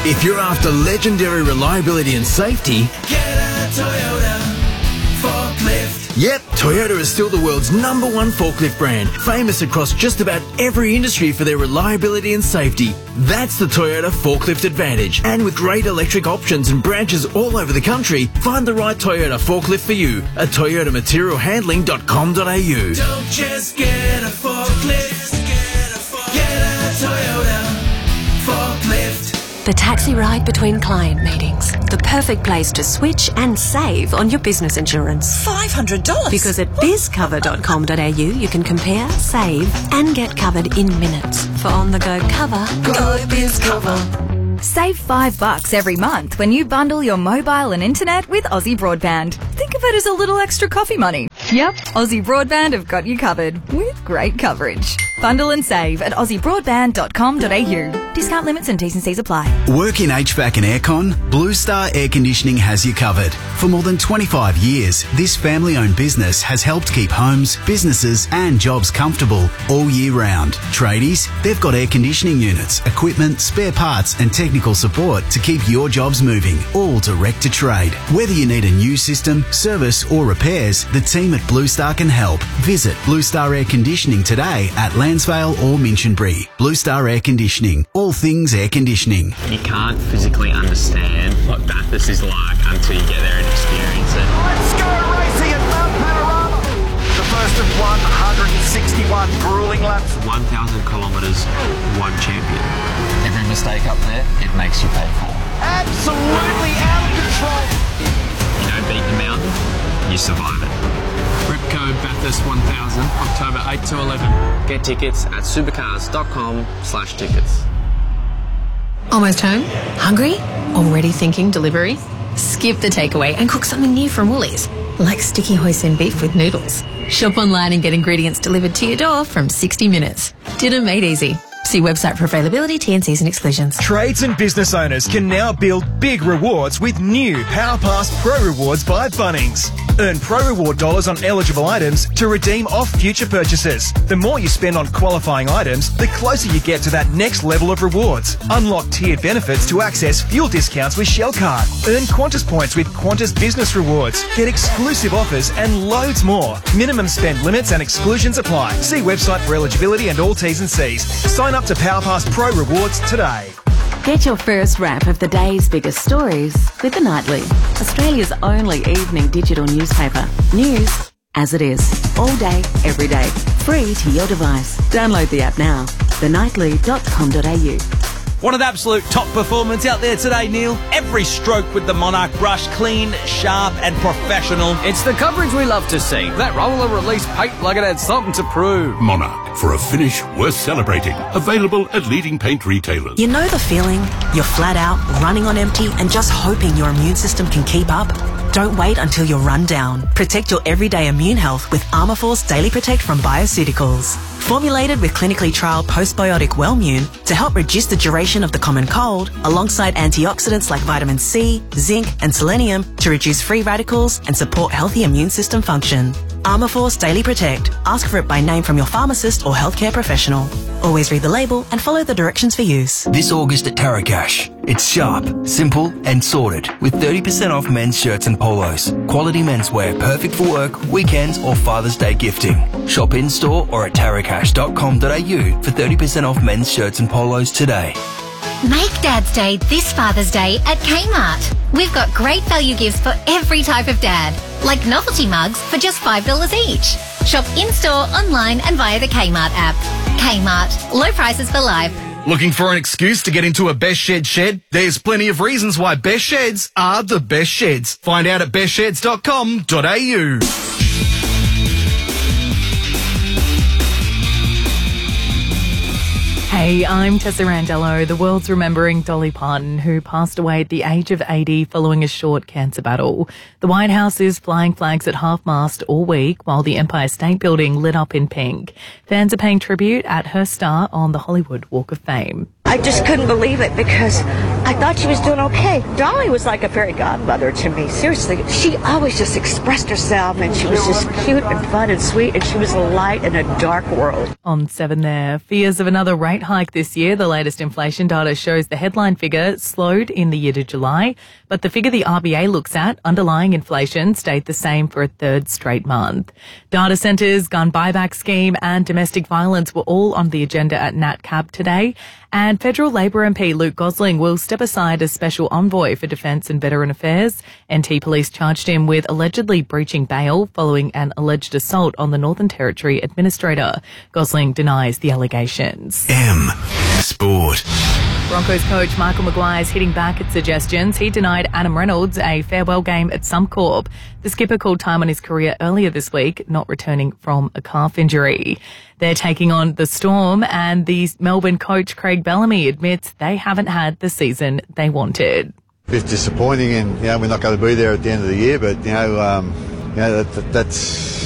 If you're after legendary reliability and safety, get a Toyota forklift. Yep, Toyota is still the world's #1 forklift brand, famous across just about every industry for their reliability and safety. That's the Toyota Forklift Advantage. And with great electric options and branches all over the country, find the right Toyota forklift for you at toyotamaterialhandling.com.au. Don't just get a forklift, get a Toyota forklift. The taxi ride between client meetings. The perfect place to switch and save on your business insurance. $500? Because at bizcover.com.au you can compare, save and get covered in minutes. For on-the-go cover, Go BizCover. Save $5 every month when you bundle your mobile and internet with Aussie Broadband. Think of it as a little extra coffee money. Yep, Aussie Broadband have got you covered with great coverage. Bundle and save at aussiebroadband.com.au. Discount limits and T's and C's apply. Work in HVAC and aircon? Blue Star Air Conditioning has you covered. For more than 25 years, this family-owned business has helped keep homes, businesses and jobs comfortable all year round. Tradies, they've got air conditioning units, equipment, spare parts and technical support to keep your jobs moving, all direct to trade. Whether you need a new system, service or repairs, the team at Blue Star can help. Visit Blue Star Air Conditioning today at Lansvale or Minchinbury. Blue Star Air Conditioning, all things air conditioning. You can't physically understand what Bathurst is like until you get there and experience it. Let's go racing at Mount Panorama. The first of 161 grueling laps. 1,000 kilometres, one champion. Every mistake up there, it makes you pay for. Absolutely out of control. You don't beat the mountain, you survive it. Ripco Bathurst 1000, October 8 to 11. Get tickets at supercars.com/tickets. Almost home? Hungry? Already thinking delivery? Skip the takeaway and cook something new from Woolies, like sticky hoisin beef with noodles. Shop online and get ingredients delivered to your door from 60 minutes. Dinner made easy. See website for availability, T&Cs and exclusions. Trades and business owners can now build big rewards with new PowerPass Pro Rewards by Bunnings. Earn Pro Reward dollars on eligible items to redeem off future purchases. The more you spend on qualifying items, the closer you get to that next level of rewards. Unlock tiered benefits to access fuel discounts with Shell Card. Earn Qantas points with Qantas Business Rewards. Get exclusive offers and loads more. Minimum spend limits and exclusions apply. See website for eligibility and all T's and C's. Sign up to PowerPass Pro Rewards today. Get your first wrap of the day's biggest stories with The Nightly, Australia's only evening digital newspaper. News as it is, all day, every day, free to your device. Download the app now, thenightly.com.au. What an absolute top performance out there today, Neil. Every stroke with the Monarch brush, clean, sharp and professional. It's the coverage we love to see. That roller release paint like it had something to prove. Monarch, for a finish worth celebrating. Available at leading paint retailers. You know the feeling? You're flat out, running on empty and just hoping your immune system can keep up? Don't wait until you're run down. Protect your everyday immune health with Armourforce Daily Protect from Bioceuticals. Formulated with clinically trialled postbiotic Wellmune to help reduce the duration of the common cold, alongside antioxidants like vitamin C, zinc and selenium to reduce free radicals and support healthy immune system function. Armourforce Daily Protect. Ask for it by name from your pharmacist or healthcare professional. Always read the label and follow the directions for use. This August at Tarakash, it's sharp, simple and sorted with 30% off men's shirts and polos. Quality menswear, perfect for work, weekends or Father's Day gifting. Shop in-store or at tarakash.com.au for 30% off men's shirts and polos today. Make Dad's Day this Father's Day at Kmart. We've got great value gifts for every type of dad, like novelty mugs for just $5 each. Shop in-store, online and via the Kmart app. Kmart, low prices for life. Looking for an excuse to get into a Best Shed shed? There's plenty of reasons why Best Sheds are the best sheds. Find out at bestsheds.com.au. Hey, I'm Tessa Randello. The world's remembering Dolly Parton, who passed away at the age of 80 following a short cancer battle. The White House is flying flags at half-mast all week, while the Empire State Building lit up in pink. Fans are paying tribute at her star on the Hollywood Walk of Fame. I just couldn't believe it because I thought she was doing okay. Dolly was like a fairy godmother to me. Seriously, she always just expressed herself and she was just cute and fun and sweet and she was a light in a dark world. On 7 there, fears of another rate hike this year. The latest inflation data shows the headline figure slowed in the year to July, but the figure the RBA looks at, underlying inflation, stayed the same for a third straight month. Data centres, gun buyback scheme and domestic violence were all on the agenda at NatCab today. And Federal Labor MP Luke Gosling will step aside as Special Envoy for Defence and Veteran Affairs. NT Police charged him with allegedly breaching bail following an alleged assault on the Northern Territory Administrator. Gosling denies the allegations. Sport. Broncos coach Michael Maguire is hitting back at suggestions. He denied Adam Reynolds a farewell game at Suncorp. The skipper called time on his career earlier this week, not returning from a calf injury. They're taking on the Storm, and the Melbourne coach Craig Bellamy admits they haven't had the season they wanted. A bit disappointing, and we're not going to be there at the end of the year, but that's